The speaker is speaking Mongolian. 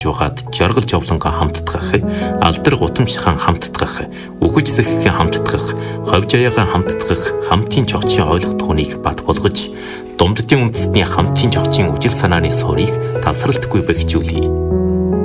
жугаад жаргал жовлонго хамтдгах, алдар гутамшхан хамтдгах, үхэж сэххэн хамтдгах, ховж аяга хамтдгах, хамтын чогчийн ойлгох түүнийг бат болгож, думддын үндэстний хамтын чогчийн үжил санааны суурийг тасралтгүй бэхжүүлье.